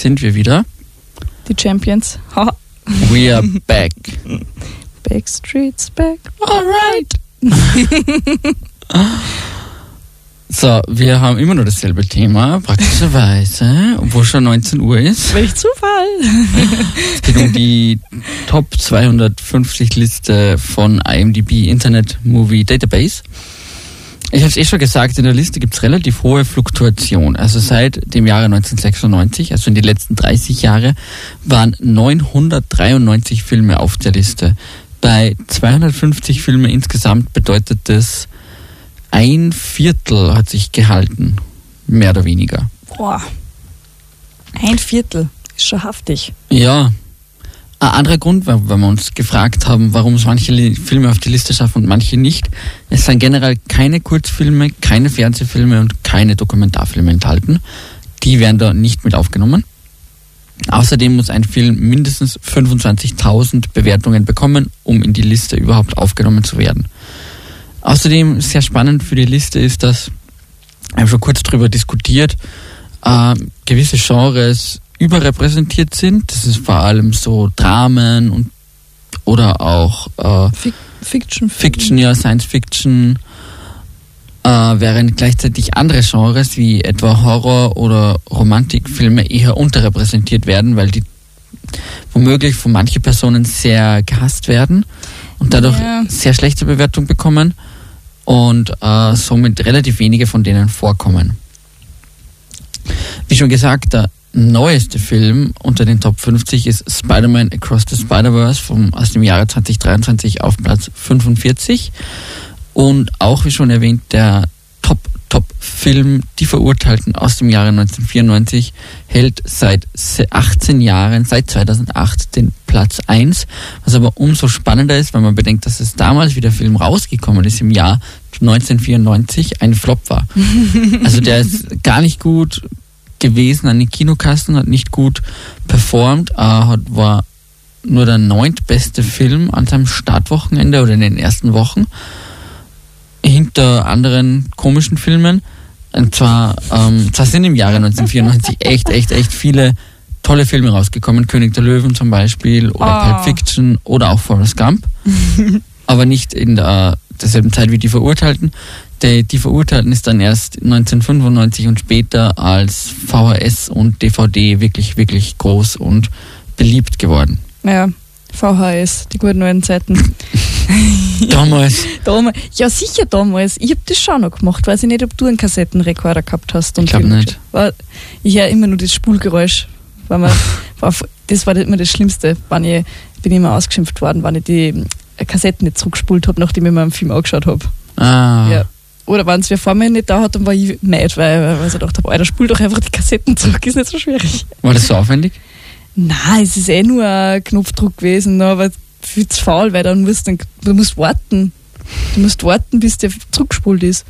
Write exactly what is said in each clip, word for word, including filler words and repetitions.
sind wir wieder. Die Champions. Ha. We are back. Backstreet's back. Alright. So, wir haben immer nur dasselbe Thema, praktischerweise, obwohl schon neunzehn Uhr ist. Welch Zufall. Es geht um die Top zweihundertfünfzig Liste von I M D B Internet Movie Database. Ich habe es eh schon gesagt, in der Liste gibt es relativ hohe Fluktuation. Also seit dem Jahre neunzehnhundertsechsundneunzig, also in den letzten dreißig Jahren, waren neunhundertdreiundneunzig Filme auf der Liste. Bei zweihundertfünfzig Filmen insgesamt bedeutet das, ein Viertel hat sich gehalten, mehr oder weniger. Boah, ein Viertel ist schon haftig. Ja. Ein anderer Grund, weil wir uns gefragt haben, warum es manche Filme auf die Liste schaffen und manche nicht. Es sind generell keine Kurzfilme, keine Fernsehfilme und keine Dokumentarfilme enthalten. Die werden da nicht mit aufgenommen. Außerdem muss ein Film mindestens fünfundzwanzigtausend Bewertungen bekommen, um in die Liste überhaupt aufgenommen zu werden. Außerdem sehr spannend für die Liste ist, dass, wir haben schon kurz darüber diskutiert, äh, gewisse Genres überrepräsentiert sind. Das ist vor allem so Dramen und oder auch äh, Fiction, Fiction, ja, Science Fiction, äh, während gleichzeitig andere Genres wie etwa Horror- oder Romantikfilme eher unterrepräsentiert werden, weil die womöglich von manchen Personen sehr gehasst werden und dadurch ja. sehr schlechte Bewertungen bekommen und äh, somit relativ wenige von denen vorkommen. Wie schon gesagt, der neueste Film unter den Top fünfzig ist Spider-Man Across the Spider-Verse vom, aus dem Jahre zweitausenddreiundzwanzig auf Platz fünfundvierzig. Und auch, wie schon erwähnt, der Top-Top-Film Die Verurteilten aus dem Jahre neunzehnhundertvierundneunzig hält seit achtzehn Jahren, seit zweitausendacht, den Platz eins. Was aber umso spannender ist, wenn man bedenkt, dass es damals, wie der Film rausgekommen ist, im Jahr neunzehnhundertvierundneunzig, ein Flop war. Also der ist gar nicht gut gewesen an den Kinokassen, hat nicht gut performt, äh, hat, war nur der neuntbeste Film an seinem Startwochenende oder in den ersten Wochen, hinter anderen komischen Filmen. Und zwar, ähm, zwar sind im Jahre neunzehnhundertvierundneunzig echt, echt, echt viele tolle Filme rausgekommen, König der Löwen zum Beispiel oder oh. Pulp Fiction oder auch Forrest Gump, aber nicht in der, derselben Zeit wie Die Verurteilten. Die, die Verurteilten ist dann erst neunzehnhundertfünfundneunzig und später als V H S und D V D wirklich, wirklich groß und beliebt geworden. Ja, V H S, die guten alten Zeiten. Damals. damals. Ja, sicher damals. Ich habe das schon noch gemacht. Weiß ich nicht, ob du einen Kassettenrekorder gehabt hast. Und ich glaube nicht. War, ich höre immer nur das Spulgeräusch. Weil man, war, das war immer das Schlimmste. Wenn ich, bin ich immer ausgeschimpft worden, wenn ich die Kassetten nicht zurückgespult habe, nachdem ich mir einen Film angeschaut habe. Ah. Ja. Oder wenn es wer vor mir nicht da hat, dann war ich meid, weil, weil ich gedacht habe, Alter, spul doch einfach die Kassetten zurück, ist nicht so schwierig. War das so aufwendig? Nein, es ist eh nur ein Knopfdruck gewesen, aber viel zu faul, weil dann musst du, du musst warten. Du musst warten, bis der zurückgespult ist.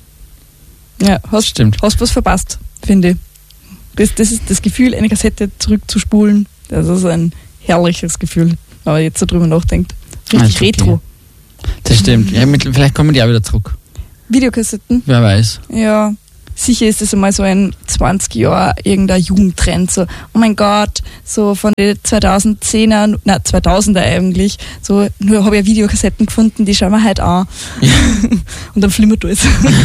Ja, hast, Stimmt. hast was verpasst, finde ich. Das, das ist das Gefühl, eine Kassette zurückzuspulen, das ist ein herrliches Gefühl, wenn man jetzt so drüber nachdenkt. Richtig okay. retro. Das stimmt. Ja, mit, vielleicht kommen die auch wieder zurück. Videokassetten? Wer weiß. Ja, sicher ist das einmal so ein zwanzig Jahre irgendein Jugendtrend, so, oh mein Gott, so von den zweitausendzehner, na zweitausender eigentlich, so, nur habe ich ja Videokassetten gefunden, die schauen wir halt an. Ja. Und dann flimmert alles.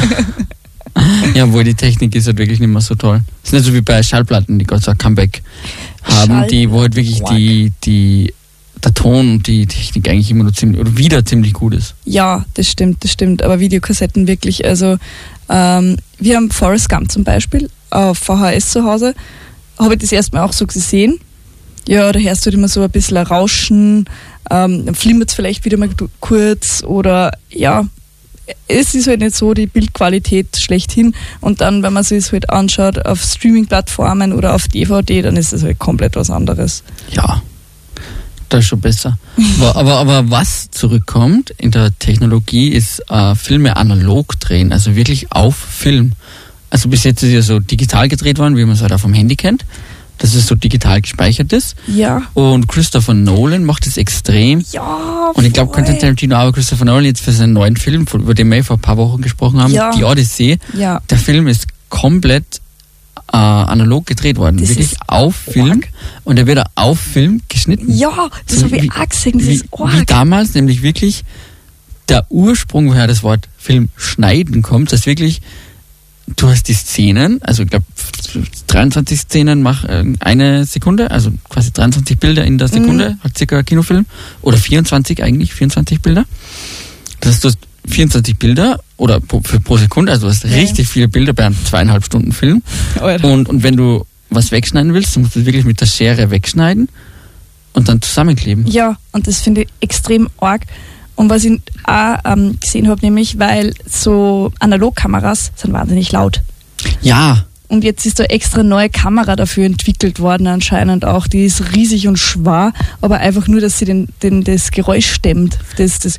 Ja, obwohl die Technik ist halt wirklich nicht mehr so toll. Es ist nicht so wie bei Schallplatten, die Gott sei Dank Comeback haben, Schall- die, wo halt wirklich die, die, der Ton und die Technik eigentlich immer nur ziemlich, oder wieder ziemlich gut ist. Ja, das stimmt, das stimmt, aber Videokassetten wirklich, also ähm, wir haben Forrest Gump zum Beispiel auf V H S zu Hause, habe ich das erstmal auch so gesehen. Ja, da hörst du halt immer so ein bisschen ein Rauschen, ähm, dann flimmert es vielleicht wieder mal kurz oder ja, es ist halt nicht so die Bildqualität schlechthin und dann, wenn man sich das halt anschaut auf Streaming-Plattformen oder auf D V D, dann ist es halt komplett was anderes. Ja, das ist schon besser. aber, aber, aber was zurückkommt in der Technologie ist äh, Filme analog drehen, also wirklich auf Film. Also bis jetzt ist ja so digital gedreht worden, wie man es halt auch vom Handy kennt, dass es so digital gespeichert ist. Ja. Und Christopher Nolan macht es extrem. Ja, Und ich glaube, voll. Quentin Tarantino, aber Christopher Nolan jetzt für seinen neuen Film, über den wir vor ein paar Wochen gesprochen haben, Ja. die Odyssee, Ja. der Film ist komplett äh, analog gedreht worden. Das wirklich ist auf Film. arg. Und der wird auch auf Film geschnitten. Ja, das So habe ich wie- auch gesehen, das wie, ist wie arg. damals, nämlich wirklich der Ursprung, woher das Wort Film schneiden kommt, dass wirklich, du hast die Szenen, also ich glaube dreiundzwanzig Szenen mach äh, eine Sekunde, also quasi dreiundzwanzig Bilder in der Sekunde, hat circa ein Kinofilm, oder vierundzwanzig eigentlich, vierundzwanzig Bilder. Das heißt, du hast vierundzwanzig Bilder oder pro, für, pro Sekunde, also du hast Ja. richtig viele Bilder bei einem zweieinhalb Stunden Film. Alter. Und, und wenn du was wegschneiden willst, dann musst du es wirklich mit der Schere wegschneiden und dann zusammenkleben. Ja, und das finde ich extrem arg. Und was ich auch ähm, gesehen habe, nämlich, weil so Analogkameras sind wahnsinnig laut. Ja, Und jetzt ist da extra neue Kamera dafür entwickelt worden anscheinend auch. Die ist riesig und schwer, aber einfach nur, dass sie den, den, das Geräusch stemmt. Das, das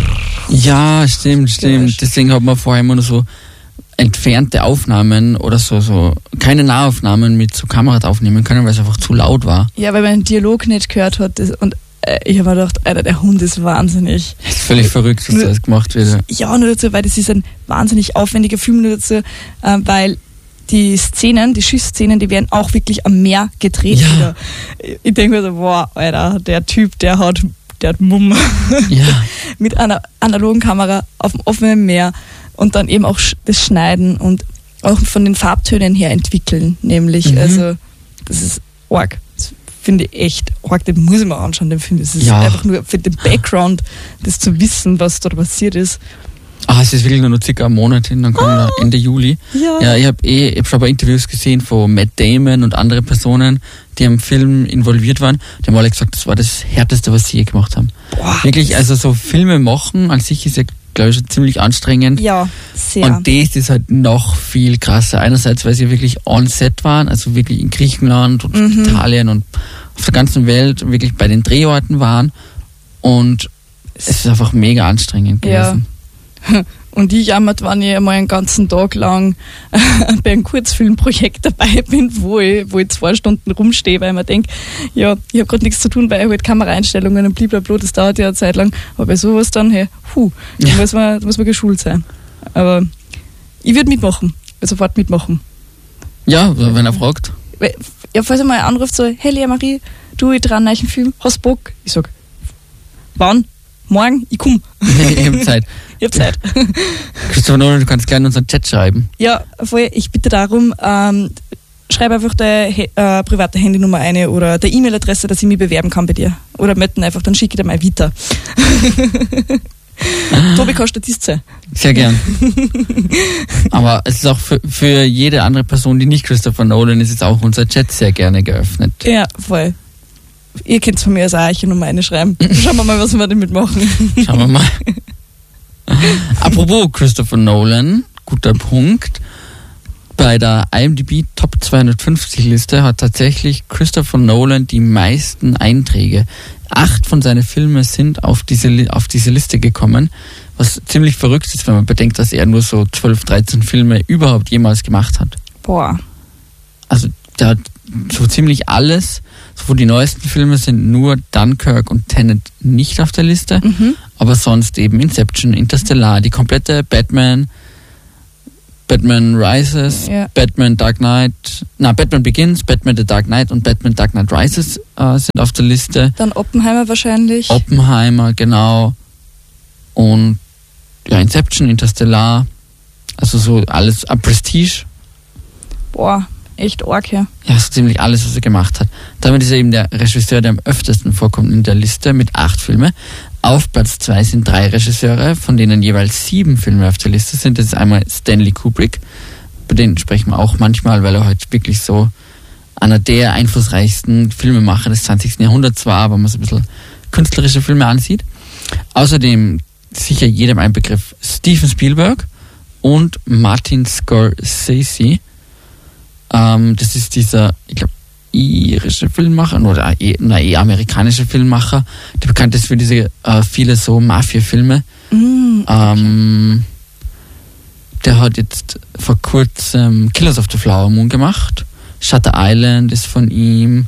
ja, stimmt, Geräusch. stimmt. Deswegen hat man vorher immer nur so entfernte Aufnahmen oder so, so keine Nahaufnahmen mit so Kameras aufnehmen können, weil es einfach zu laut war. Ja, weil man den Dialog nicht gehört hat. Das, und äh, ich habe mir gedacht, Alter, der Hund ist wahnsinnig. Das ist völlig verrückt, was Nur- das gemacht wird. Ja, nur dazu, weil das ist ein wahnsinnig aufwendiger Film, nur dazu, äh, weil die Szenen, die Schussszenen, die werden auch wirklich am Meer gedreht. Ja. Wieder. Ich denke mir so, boah, Alter, der Typ, der hat, der hat Mumm. Ja, Mit einer analogen Kamera auf dem offenen Meer und dann eben auch sch- das Schneiden und auch von den Farbtönen her entwickeln, nämlich. Mhm. Also, das ist arg. Das finde ich echt arg. Den muss ich mir anschauen, den Film. Das ist Ja. einfach nur für den Background, das zu wissen, was da passiert ist. ah, es ist wirklich nur noch circa einen Monat hin, dann kommt er Ende Juli. Ja. Ja, ich habe eh, ich hab schon ein paar Interviews gesehen von Matt Damon und andere Personen, die am Film involviert waren. Die haben alle gesagt, das war das Härteste, was sie je gemacht haben. Boah. Wirklich, also so Filme machen an sich ist ja, glaube ich, schon ziemlich anstrengend. Ja, sehr. Und das ist halt noch viel krasser. Einerseits, weil sie wirklich on set waren, also wirklich in Griechenland und Mhm. Italien und auf der ganzen Welt wirklich bei den Drehorten waren. Und es ist einfach mega anstrengend Ja. gewesen. Und ich jammert, wenn ich einmal einen ganzen Tag lang bei einem Kurzfilmprojekt dabei bin, wo ich, wo ich zwei Stunden rumstehe, weil ich mir denke, ja, ich habe gerade nichts zu tun, weil ich halt Kameraeinstellungen und blablabla, das dauert ja eine Zeit lang. Aber bei sowas dann, hey, puh, da Ja. muss man, da muss man geschult sein. Aber ich würde mitmachen, ich sofort mitmachen. Ja, wenn er fragt. Weil- Ja, falls er mal anruft, so, hey Lea Marie, du, ich dran einen neuen Film, hast Bock? Ich sag, wann? Morgen? Ich komm. Ich habe Zeit. Ich hab Zeit. Christopher Nolan, du kannst gerne in unseren Chat schreiben. Ja, voll. Ich bitte darum, ähm, schreib einfach deine He- äh, private Handynummer eine oder der E-Mail-Adresse, dass ich mich bewerben kann bei dir. Oder melden einfach, dann schicke ich dir mal Vita. Tobi kann Statist sein. Sehr gern. Aber es ist auch für, für jede andere Person, die nicht Christopher Nolan ist, ist auch unser Chat sehr gerne geöffnet. Ja, voll. Ihr könnt von mir als Eiche-Nummer eine schreiben. Schauen wir mal, was wir damit machen. Schauen wir mal. Apropos Christopher Nolan, guter Punkt. Bei der I M D B Top zweihundertfünfzig Liste hat tatsächlich Christopher Nolan die meisten Einträge. Acht von seinen Filmen sind auf diese, Li- auf diese Liste gekommen, was ziemlich verrückt ist, wenn man bedenkt, dass er nur so zwölf, dreizehn Filme überhaupt jemals gemacht hat. Boah. Also der hat so ziemlich alles, so die neuesten Filme sind nur Dunkirk und Tenet nicht auf der Liste, Mhm. aber sonst eben Inception, Interstellar, die komplette Batman, Batman Rises, Ja. Batman Dark Knight, na Batman Begins, Batman The Dark Knight und Batman Dark Knight Rises äh, sind auf der Liste. Dann Oppenheimer wahrscheinlich. Oppenheimer, genau. Und ja, Inception, Interstellar, also so alles, äh, Prestige, Boah, echt arg, ja. ja, so ziemlich alles, was er gemacht hat. Damit ist er eben der Regisseur, der am öftesten vorkommt in der Liste mit acht Filmen. Auf Platz zwei sind drei Regisseure, von denen jeweils sieben Filme auf der Liste sind. Das ist einmal Stanley Kubrick, bei denen sprechen wir auch manchmal, weil er heute wirklich so einer der einflussreichsten Filmemacher des zwanzigsten Jahrhunderts war, wenn man so ein bisschen künstlerische Filme ansieht. Außerdem sicher jedem ein Begriff Steven Spielberg und Martin Scorsese. Ähm, das ist dieser, ich glaube, irische Filmemacher oder eh, na, eh amerikanische Filmemacher, der bekannt ist für diese äh, viele so Mafia-Filme. Mhm. Ähm, der hat jetzt vor kurzem Killers of the Flower Moon gemacht. Shutter Island ist von ihm.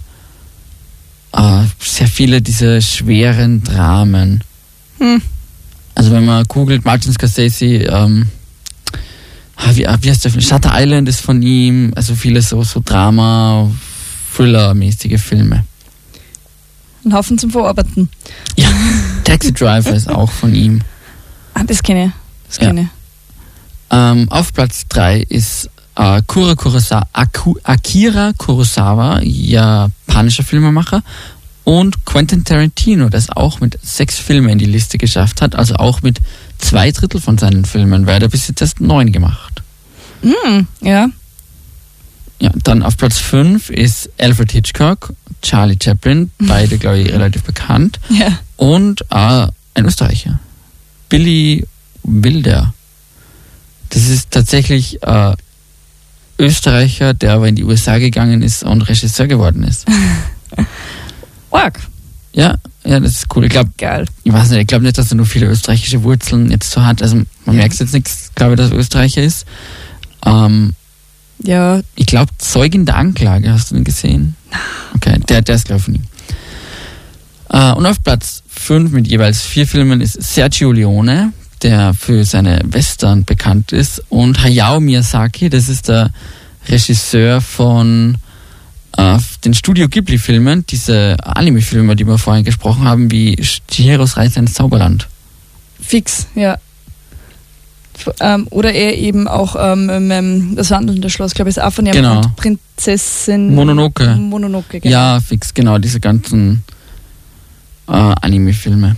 Äh, sehr viele diese schweren Dramen. Hm. Also wenn man googelt Martin Scorsese, ähm, wie, wie heißt der Film? Shutter Island ist von ihm, also viele so, so Drama, Thriller-mäßige Filme. Ein Haufen zum Verarbeiten. Ja, Taxi Driver ist auch von ihm. Ah, das kenne ich. Das kenne ich. Ähm, auf Platz drei ist äh, Kura Kurosawa, Aku, Akira Kurosawa, japanischer Filmemacher, und Quentin Tarantino, das auch mit sechs Filmen in die Liste geschafft hat, also auch mit zwei Drittel von seinen Filmen, weil er bis jetzt erst neun gemacht. Mm, ja. Ja, dann auf Platz fünf ist Alfred Hitchcock, Charlie Chaplin, beide, glaube ich, relativ bekannt. Ja. Und äh, ein Österreicher, Billy Wilder. Das ist tatsächlich äh, Österreicher, der aber in die U S A gegangen ist und Regisseur geworden ist. Org. Ja, ja, das ist cool. Ich glaube, Geil. Ich weiß nicht, ich glaube nicht, dass er nur viele österreichische Wurzeln jetzt so hat. Also man Ja. merkt jetzt nichts, glaube ich, dass er Österreicher ist. Ähm, Ja, ich glaube, Zeugin der Anklage, hast du den gesehen? Okay, der, der ist, glaube ich, von ihm. Äh, und auf Platz fünf mit jeweils vier Filmen ist Sergio Leone, der für seine Western bekannt ist, und Hayao Miyazaki, das ist der Regisseur von äh, den Studio Ghibli-Filmen, diese Anime-Filme, die wir vorhin gesprochen haben, wie Chihiros Reise ins Zauberland. fix, ja. Ähm, oder er eben auch ähm, ähm, das wandelnde Schloss, glaube ich, ist auch von ihm. Genau. Und Prinzessin Mononoke. Mononoke, genau. Ja, fix, genau, diese ganzen äh, Anime-Filme.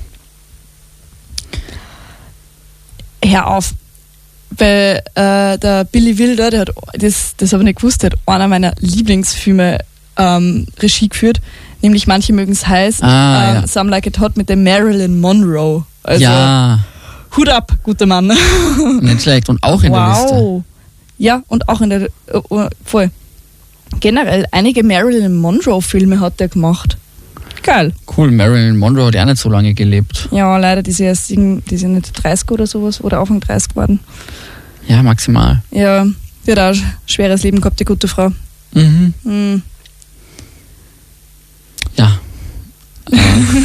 Hör auf. Weil äh, der Billy Wilder, der hat, das, das habe ich nicht gewusst, der hat einer meiner Lieblingsfilme ähm, Regie geführt, nämlich Manche mögen es heiß, Ah, ähm, ja. Some Like It Hot mit dem Marilyn Monroe. Also Ja, Hut ab, guter Mann. nicht schlecht. Und auch in der Liste. Wow. Ja, und auch in der, äh, äh, voll. Generell, einige Marilyn Monroe-Filme hat der gemacht. Geil. Cool, Marilyn Monroe hat ja auch nicht so lange gelebt. Ja, leider, die ist erst, irgend- die sind nicht dreißig oder sowas, oder Anfang dreißig geworden. Ja, maximal. Ja, die hat auch ein schweres Leben gehabt, die gute Frau. Mhm. Hm. Ja. Äh,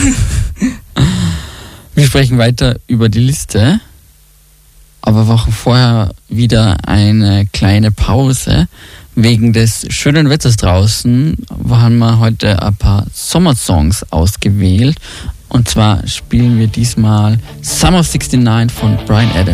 Wir sprechen weiter über die Liste, aber machen vorher wieder eine kleine Pause. Wegen des schönen Wetters draußen haben wir heute ein paar Sommersongs ausgewählt. Und zwar spielen wir diesmal Summer of sixty-nine von Bryan Adams.